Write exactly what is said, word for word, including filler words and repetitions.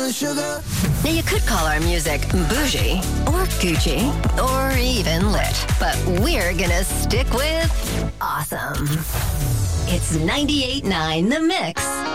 Sugar. Now, you could call our music bougie or Gucci or even lit, but we're gonna stick with awesome. It's ninety-eight point nine The Mix.